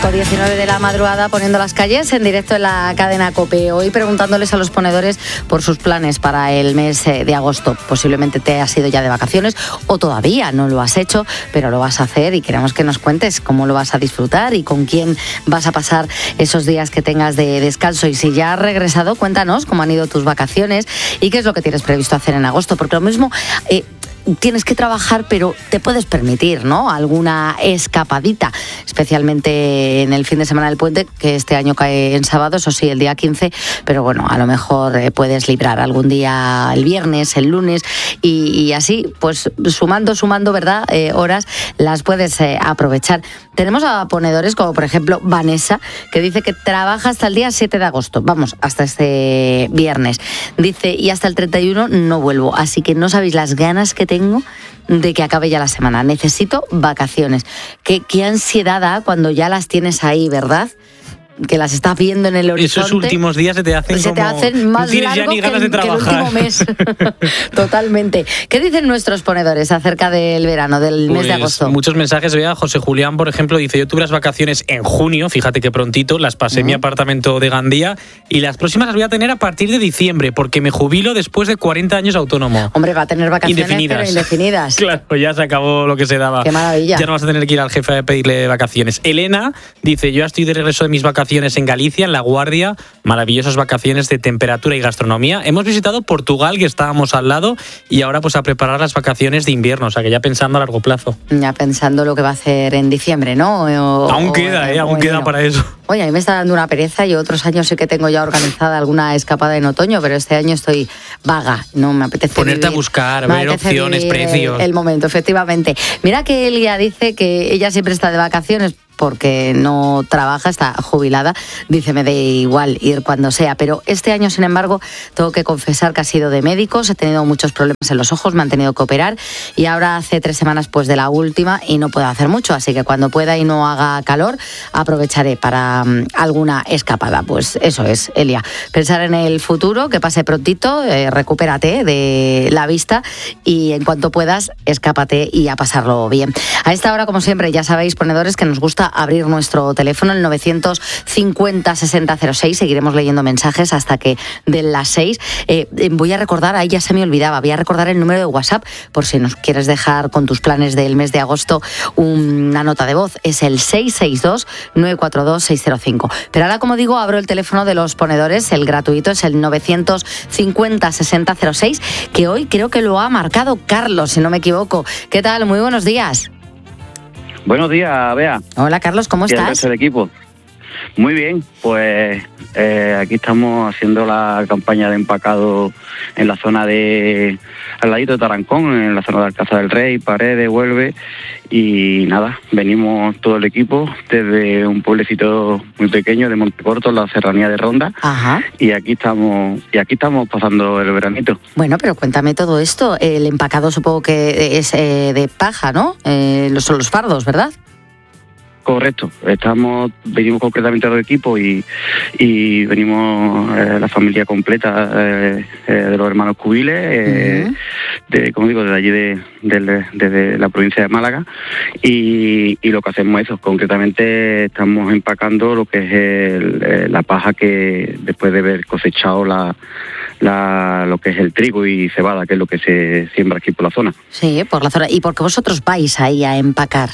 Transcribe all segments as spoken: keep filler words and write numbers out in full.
cinco diecinueve de la madrugada, poniendo las calles en directo en la cadena COPE. Hoy preguntándoles a los ponedores por sus planes para el mes de agosto. Posiblemente te has ido ya de vacaciones o todavía no lo has hecho, pero lo vas a hacer y queremos que nos cuentes cómo lo vas a disfrutar y con quién vas a pasar esos días que tengas de descanso. Y si ya has regresado, cuéntanos cómo han ido tus vacaciones y qué es lo que tienes previsto hacer en agosto, porque lo mismo... Eh, tienes que trabajar, pero te puedes permitir, ¿no?, alguna escapadita, especialmente en el fin de semana del puente, que este año cae en sábado, eso sí, el día quince, pero bueno, a lo mejor eh, puedes librar algún día el viernes, el lunes, y, y así, pues sumando, sumando, ¿verdad?, eh, horas, las puedes eh, aprovechar. Tenemos a ponedores como, por ejemplo, Vanessa, que dice que trabaja hasta el día siete de agosto, vamos, hasta este viernes. Dice, y hasta el treinta y uno no vuelvo, así que no sabéis las ganas que tengo de que acabe ya la semana. Necesito vacaciones. Qué, qué ansiedad da cuando ya las tienes ahí, ¿verdad? Que las estás viendo en el horizonte. Esos últimos días se te hacen se como... te hacen más no tienes largo ya ni ganas que, el, de trabajar. que el último mes. Totalmente. ¿Qué dicen nuestros ponedores acerca del verano, del pues mes de agosto? Muchos mensajes. Vea, José Julián, por ejemplo, dice: yo tuve las vacaciones en junio, fíjate que prontito, las pasé en uh-huh. mi apartamento de Gandía, y las próximas las voy a tener a partir de diciembre, porque me jubilo después de cuarenta años autónomo. Hombre, va a tener vacaciones, indefinidas. pero indefinidas. Claro, ya se acabó lo que se daba. Qué maravilla. Ya no vas a tener que ir al jefe a pedirle vacaciones. Elena dice: yo ya estoy de regreso de mis vacaciones en Galicia, en La Guardia, maravillosas vacaciones de temperatura y gastronomía. Hemos visitado Portugal, que estábamos al lado, y ahora pues a preparar las vacaciones de invierno, o sea que ya pensando a largo plazo. Ya pensando lo que va a hacer en diciembre, ¿no? O, aún o, queda, ¿eh? Aún queda para eso. Oye, a mí me está dando una pereza. Yo otros años sí que tengo ya organizada alguna escapada en otoño, pero este año estoy vaga, no me apetece ponerte vivir, a buscar, ver opciones, precios. El, el momento, efectivamente. Mira que Elia dice que ella siempre está de vacaciones porque no trabaja, está jubilada. Dice, me da igual ir cuando sea, pero este año, sin embargo, tengo que confesar que ha sido de médicos, he tenido muchos problemas en los ojos, me han tenido que operar, y ahora hace tres semanas pues de la última y no puedo hacer mucho, así que cuando pueda y no haga calor, aprovecharé para um, alguna escapada. Pues eso es, Elia, pensar en el futuro, que pase prontito, eh, recupérate de la vista y en cuanto puedas, escápate y a pasarlo bien. A esta hora, como siempre, ya sabéis, ponedores, que nos gusta abrir nuestro teléfono, el novecientos cincuenta sesenta cero seis. Seguiremos leyendo mensajes hasta que den las seis. Eh, voy a recordar, ahí ya se me olvidaba, voy a recordar el número de WhatsApp por si nos quieres dejar con tus planes del mes de agosto una nota de voz. Es el seis seis dos nueve cuatro dos seis cero cinco. Pero ahora, como digo, abro el teléfono de los ponedores, el gratuito es el novecientos cincuenta sesenta cero seis, que hoy creo que lo ha marcado Carlos, si no me equivoco. ¿Qué tal? Muy buenos días. Buenos días, Bea. Hola, Carlos, ¿cómo estás? Y el resto del equipo. Muy bien, pues eh, aquí estamos haciendo la campaña de empacado en la zona de, al ladito de Tarancón, en la zona de Alcázar del Rey, Paredes, Huelve, y nada, venimos todo el equipo desde un pueblecito muy pequeño de Montecorto, la serranía de Ronda. Ajá. y aquí estamos y aquí estamos pasando el veranito. Bueno, pero cuéntame todo esto. El empacado supongo que es eh, de paja, ¿no? Eh, son los fardos, ¿verdad? Correcto, estamos venimos concretamente del equipo y, y venimos eh, la familia completa eh, eh, de los hermanos Cubiles, eh, uh-huh. de, como digo, desde allí de, de, de, de la provincia de Málaga, y, y lo que hacemos es eso, concretamente estamos empacando lo que es el, eh, la paja que después de haber cosechado la La, lo que es el trigo y cebada, que es lo que se siembra aquí por la zona. Sí, por la zona. ¿Y por qué vosotros vais ahí a empacar?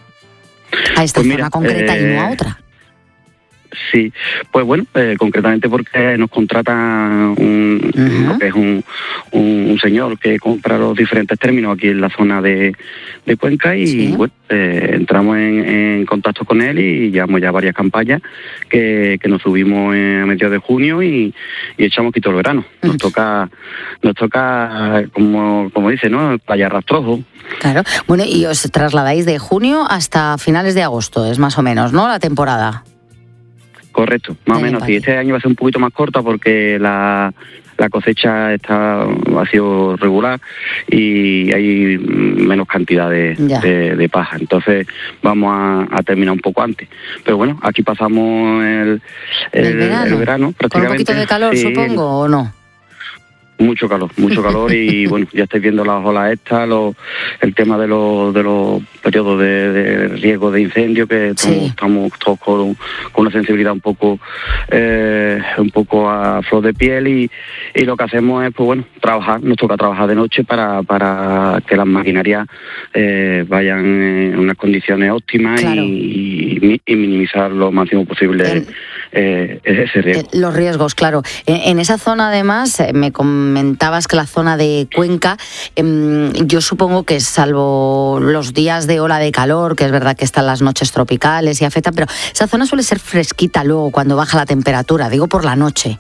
A esta pues mira, zona concreta eh, y no a otra. Sí, pues bueno, eh, concretamente porque nos contrata un, uh-huh. lo que es un, un, un señor que compra los diferentes términos aquí en la zona de, de Cuenca, y sí. bueno, eh, entramos en, en contacto con él y llevamos ya varias campañas que, que nos subimos en, a mediados de junio y, y echamos aquí todo el verano. Nos uh-huh. toca, nos toca como, como dice, ¿no? Playa Rastrojo. Claro, bueno, y os trasladáis de junio hasta finales de agosto, es más o menos, ¿no?, la temporada. Correcto, más o menos. Sí, este año va a ser un poquito más corta porque la, la cosecha está ha sido regular y hay menos cantidad de, de, de paja. Entonces vamos a, a terminar un poco antes. Pero bueno, aquí pasamos el, el, el, verano? el verano prácticamente. ¿Con un poquito de calor, sí, supongo, o no? Mucho calor, mucho calor y bueno, ya estáis viendo las olas estas, los, el tema de los de los periodos de, de riesgo de incendio, que Sí. estamos, estamos todos con, con una sensibilidad un poco eh, un poco a flor de piel y, y lo que hacemos es, pues bueno, trabajar, nos toca trabajar de noche para, para que las maquinarias eh, vayan en unas condiciones óptimas. Claro. y, y, y minimizar lo máximo posible En- eh, ese riesgo. Eh, Los riesgos, claro. En, en esa zona, además, eh, me comentabas que la zona de Cuenca, em, yo supongo que salvo los días de ola de calor, que es verdad que están las noches tropicales y afectan, pero esa zona suele ser fresquita luego cuando baja la temperatura, digo por la noche.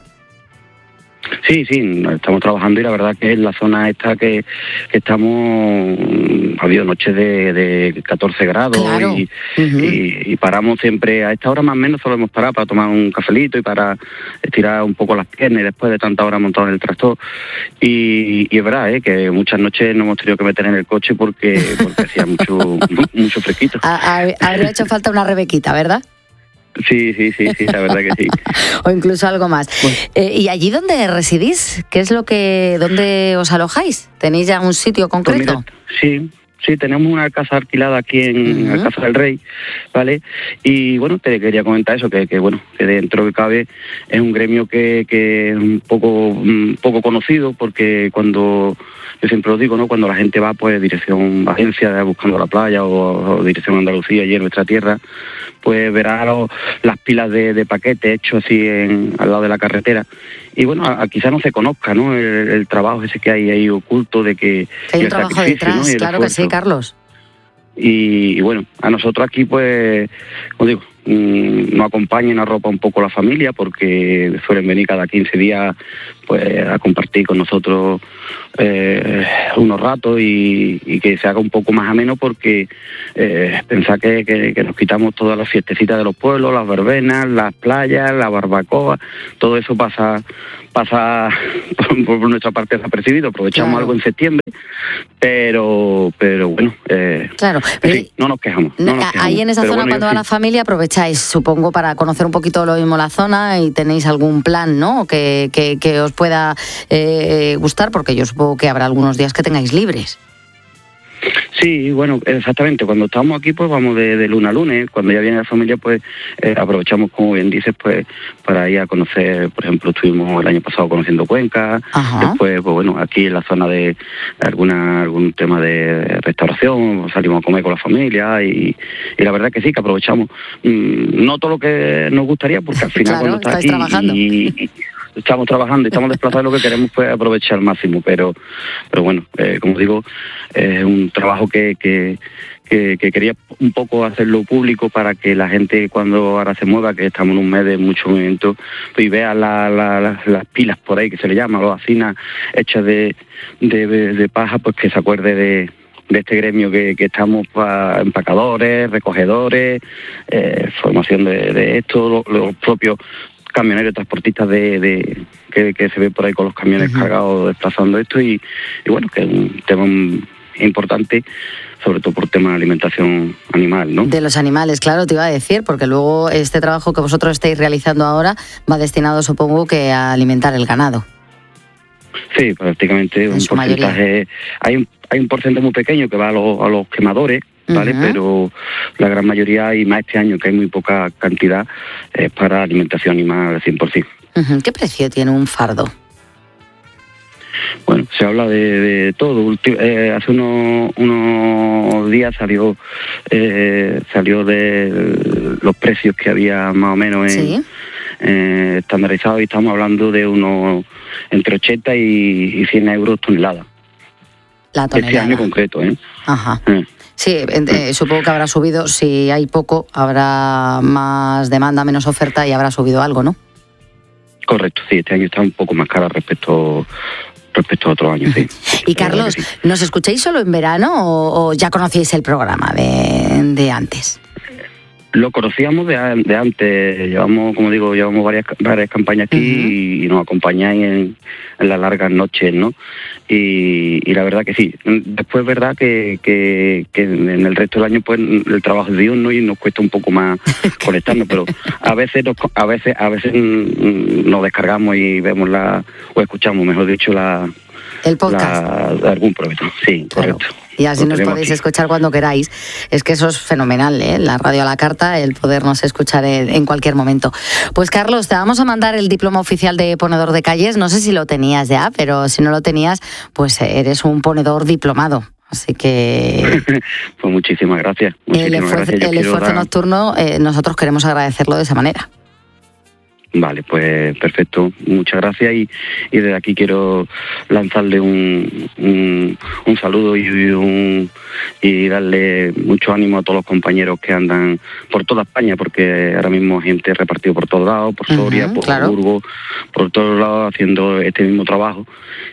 Sí, sí, estamos trabajando y la verdad que es la zona esta que, que estamos, ha habido noches de, de catorce grados Claro. y, Ujú. y, y paramos siempre, a esta hora más o menos solemos parar para tomar un cafelito y para estirar un poco las piernas y después de tanta hora montado en el tractor. Y, y es verdad ¿eh? que muchas noches nos hemos tenido que meter en el coche porque, porque hacía mucho, mucho fresquito. Ha- ha- Habría hecho falta una rebequita, ¿verdad? Sí, sí, sí, sí, la verdad que sí. O incluso algo más. Eh, ¿Y allí donde residís? ¿Qué es lo que, dónde os alojáis? ¿Tenéis ya un sitio Pues concreto? mira, sí, sí, tenemos una casa alquilada aquí en Ujú. la Casa del Rey, ¿vale? Y bueno, te quería comentar eso, que, que bueno, que dentro que cabe es un gremio que, que es un poco, un poco conocido, porque cuando, yo siempre lo digo, ¿no? Cuando la gente va, pues, dirección Valencia, buscando la playa, o, o dirección Andalucía, allí en nuestra tierra, pues verá los, las pilas de, de paquetes hechos así en, al lado de la carretera. Y bueno, a, a quizá no se conozca, ¿no? El, el trabajo ese que hay ahí oculto de que... Que hay y un el trabajo sacrificio, ¿no? detrás, Y el claro que sí, esfuerzo. Carlos. Y, y bueno, a nosotros aquí, pues, como digo, mmm, nos acompaña y nos arropa un poco la familia, porque suelen venir cada quince días pues a compartir con nosotros eh, unos ratos y, y que se haga un poco más ameno, porque eh, pensar que, que, que nos quitamos todas las fiestecitas de los pueblos, las verbenas, las playas, la barbacoa, todo eso pasa pasa por, por nuestra parte desapercibido. Aprovechamos Claro. algo en septiembre, pero pero bueno, eh, Claro. en fin, no nos quejamos. No nos A- quejamos. Ahí en esa Pero zona, bueno, cuando yo va sí. la familia, aprovecháis, supongo, para conocer un poquito lo mismo la zona y tenéis algún plan, ¿no? Que, que, que os pueda eh, gustar, porque yo supongo que habrá algunos días que tengáis libres. Sí, bueno, exactamente. Cuando estamos aquí, pues vamos de, de lunes a lunes. Cuando ya viene la familia, pues eh, aprovechamos, como bien dices, pues para ir a conocer. Por ejemplo, estuvimos el año pasado conociendo Cuenca. Ajá. Después, pues bueno, aquí en la zona de alguna algún tema de restauración, salimos a comer con la familia y, y la verdad que sí, que aprovechamos. Mm, no todo lo que nos gustaría, porque al final Claro, cuando estás estáis aquí trabajando. y, y estamos trabajando y estamos desplazados, lo que queremos pues aprovechar al máximo, pero pero bueno, eh, como digo, es un trabajo que, que, que, que quería un poco hacerlo público para que la gente, cuando ahora se mueva, que estamos en un mes de mucho movimiento, pues y vea la, la, la, las pilas por ahí, que se le llama, las hacinas hechas de, de, de paja, pues que se acuerde de de este gremio que, que estamos para empacadores, recogedores, eh, formación de, de esto, los, los propios camioneros transportistas de, de que, que se ven por ahí con los camiones Ujú. cargados desplazando esto y, y bueno, que es un tema importante, sobre todo por tema de alimentación animal, ¿no? De los animales, claro, te iba a decir, porque luego este trabajo que vosotros estáis realizando ahora va destinado, supongo, que a alimentar el ganado. Sí, prácticamente En un su mayoría. porcentaje, hay un, hay un porcentaje muy pequeño que va a los, a los quemadores, ¿vale? Ujú. Pero la gran mayoría, y más este año que hay muy poca cantidad, es para alimentación animal al cien por ciento. Ujú. ¿Qué precio tiene un fardo? Bueno, se habla de, de todo. Ulti- eh, hace unos, unos días salió eh, salió de los precios que había más o menos en, Sí. eh, estandarizados, y estamos hablando de unos entre ochenta y, y cien euros tonelada. La Este tonelada. año concreto, ¿eh? Ajá. Eh. Sí, eh, supongo que habrá subido, si hay poco, habrá más demanda, menos oferta y habrá subido algo, ¿no? Correcto, sí, este año está un poco más cara respecto respecto a otros años, sí. Y La verdad Carlos, que sí. ¿nos escucháis solo en verano o, o ya conocíais el programa de, de antes? Lo conocíamos de, de antes, llevamos, como digo, llevamos varias varias campañas aquí uh-huh. y, y nos acompañáis en, en las largas noches, ¿no? Y, y la verdad que sí. Después es verdad que, que, que en el resto del año pues el trabajo es diurno y nos cuesta un poco más conectarnos, pero a veces nos, a veces a veces nos descargamos y vemos la o escuchamos, mejor dicho, la el podcast la, algún proyecto. Sí, claro. Correcto. Y así nos podéis aquí. escuchar cuando queráis. Es que eso es fenomenal, ¿eh? La radio a la carta, el podernos escuchar en, en cualquier momento. Pues Carlos, te vamos a mandar el diploma oficial de ponedor de calles. No sé si lo tenías ya, pero si no lo tenías, pues eres un ponedor diplomado. Así que... Pues muchísimas gracias. Muchísimas el esfuerzo, gracias. El esfuerzo dar... nocturno, eh, nosotros queremos agradecerlo de esa manera. Vale, pues perfecto, muchas gracias y, y desde aquí quiero lanzarle un, un, un saludo y, un, y darle mucho ánimo a todos los compañeros que andan por toda España, porque ahora mismo hay gente repartida por todos lados, por Soria, uh-huh, por claro. Burgos, por todos lados haciendo este mismo trabajo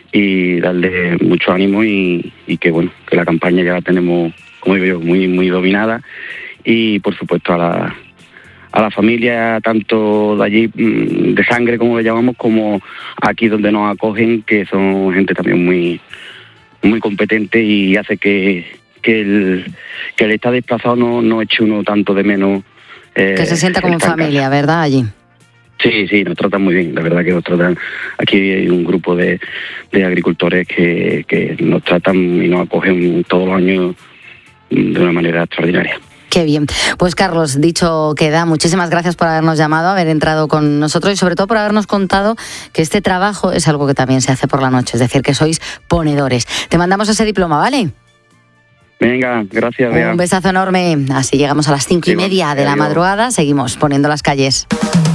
y darle mucho ánimo y, y que bueno, que la campaña ya la tenemos, como digo yo, muy, muy dominada y por supuesto a la a la familia, tanto de allí, de sangre como le llamamos, como aquí donde nos acogen, que son gente también muy muy competente y hace que, que, el, que el estar desplazado no, no eche uno tanto de menos. Eh, que se sienta como familia, ¿verdad, allí? Sí, sí, nos tratan muy bien, la verdad que nos tratan, aquí hay un grupo de, de agricultores que, que nos tratan y nos acogen todos los años de una manera extraordinaria. Qué bien. Pues Carlos, dicho queda, muchísimas gracias por habernos llamado, haber entrado con nosotros y sobre todo por habernos contado que este trabajo es algo que también se hace por la noche, es decir, que sois ponedores. Te mandamos ese diploma, ¿vale? Venga, gracias, Bea. Un besazo enorme. Así llegamos a las cinco y media de la madrugada, seguimos poniendo las calles.